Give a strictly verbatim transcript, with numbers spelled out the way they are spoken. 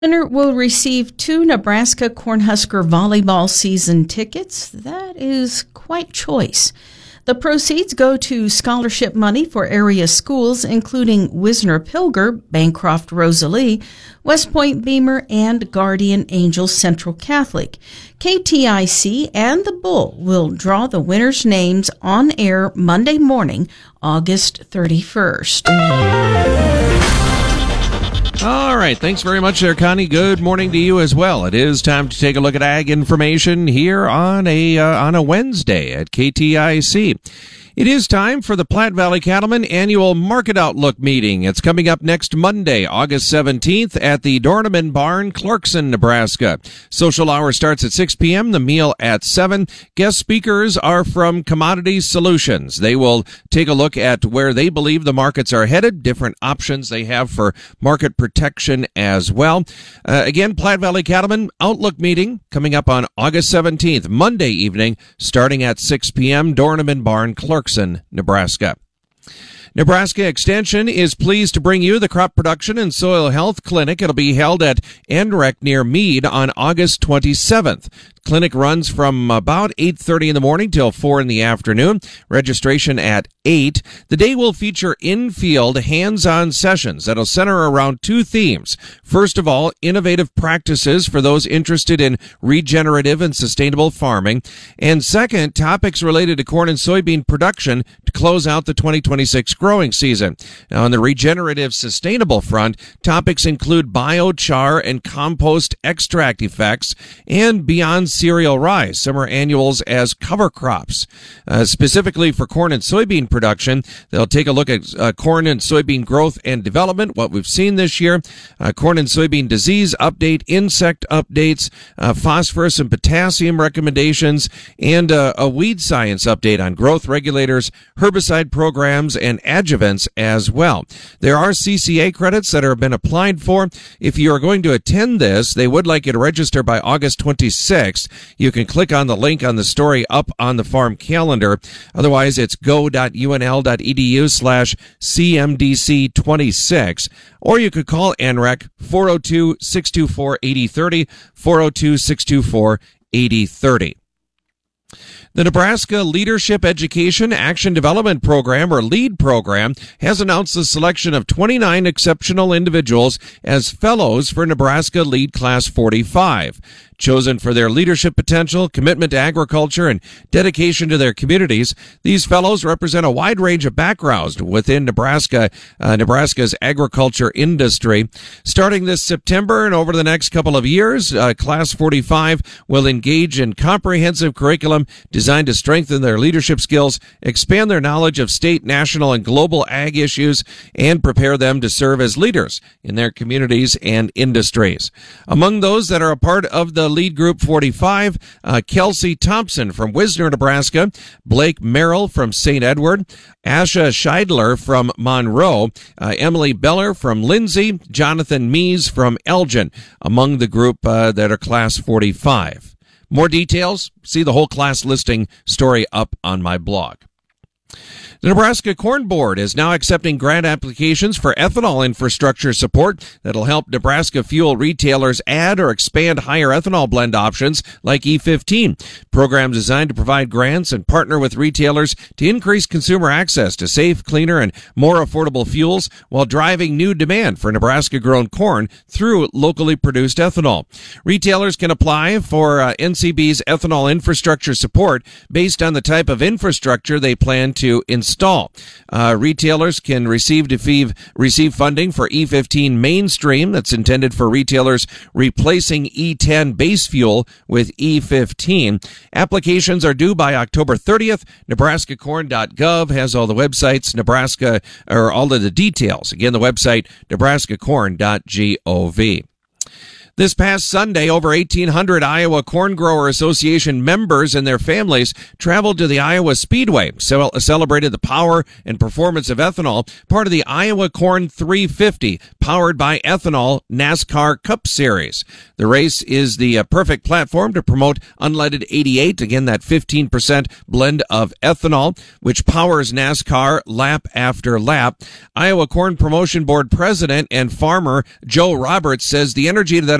Winner will receive two Nebraska Cornhusker volleyball season tickets. That is quite choice. The proceeds go to scholarship money for area schools, including Wisner-Pilger, Bancroft Rosalie, West Point Beamer, and Guardian Angel Central Catholic. K T I C and the Bull will draw the winners' names on air Monday morning, August thirty-first. All right. Thanks very much there, Connie. Good morning to you as well. It is time to take a look at ag information here on a uh, on a Wednesday at K T I C. It is time for the Platte Valley Cattlemen Annual Market Outlook Meeting. It's coming up next Monday, August seventeenth at the Dorneman Barn, Clarkson, Nebraska. Social hour starts at six p.m., the meal at seven. Guest speakers are from Commodity Solutions. They will take a look at where they believe the markets are headed, different options they have for market protection as well. Uh, again, Platte Valley Cattlemen Outlook Meeting coming up on August seventeenth, Monday evening, starting at six p.m., Dorneman Barn, Clarkson, Nebraska. Nebraska Extension is pleased to bring you the Crop Production and Soil Health Clinic. It'll be held at N R E C near Meade on August twenty-seventh. Clinic runs from about eight thirty in the morning till four in the afternoon. Registration at eight. The day will feature in-field hands-on sessions that'll center around two themes. First of all, innovative practices for those interested in regenerative and sustainable farming. And second, topics related to corn and soybean production to close out the twenty twenty-six growing season. Now, on the regenerative sustainable front, topics include biochar and compost extract effects and beyond cereal rice. Some are annuals as cover crops. Uh, specifically for corn and soybean production, they'll take a look at uh, corn and soybean growth and development, what we've seen this year, uh, corn and soybean disease update, insect updates, uh, phosphorus and potassium recommendations, and uh, a weed science update on growth regulators, herbicide programs, and adjuvants as well. There are C C A credits that have been applied for. If you are going to attend this, they would like you to register by August twenty-sixth. You can click on the link on the story up on the farm calendar. Otherwise, it's go.unl.edu slash CMDC26. Or you could call N R E C four oh two, six two four, eight oh three oh, four oh two, six two four, eight oh three oh. The Nebraska Leadership Education Action Development Program, or LEAD program, has announced the selection of twenty-nine exceptional individuals as fellows for Nebraska LEAD Class forty-five. Chosen for their leadership potential, commitment to agriculture, and dedication to their communities, these fellows represent a wide range of backgrounds within Nebraska, uh, Nebraska's agriculture industry. Starting this September and over the next couple of years, uh, Class forty-five will engage in comprehensive curriculum designed to strengthen their leadership skills, expand their knowledge of state, national, and global ag issues, and prepare them to serve as leaders in their communities and industries. Among those that are a part of the LEAD Group forty-five, uh, Kelsey Thompson from Wisner, Nebraska, Blake Merrill from Saint Edward, Asha Scheidler from Monroe, uh, Emily Beller from Lindsay, Jonathan Mees from Elgin, among the group uh, that are Class forty-five. More details, see the whole class listing story up on my blog. The Nebraska Corn Board is now accepting grant applications for ethanol infrastructure support that'll help Nebraska fuel retailers add or expand higher ethanol blend options like E fifteen. Programs designed to provide grants and partner with retailers to increase consumer access to safe, cleaner, and more affordable fuels while driving new demand for Nebraska-grown corn through locally produced ethanol. Retailers can apply for uh, N C B's ethanol infrastructure support based on the type of infrastructure they plan to install. Install. Uh, retailers can receive defeave, receive funding for E fifteen mainstream that's intended for retailers replacing E ten base fuel with E fifteen. Applications are due by October thirtieth. Nebraska corn dot gov has all the websites, Nebraska, or all of the details. Again, the website, Nebraska corn dot gov. This past Sunday, over eighteen hundred Iowa Corn Grower Association members and their families traveled to the Iowa Speedway, celebrated the power and performance of ethanol, part of the Iowa Corn three fifty, powered by ethanol NASCAR Cup Series. The race is the uh, perfect platform to promote unleaded eighty-eight, again, that fifteen percent blend of ethanol, which powers NASCAR lap after lap. Iowa Corn Promotion Board President and farmer Joe Roberts says the energy that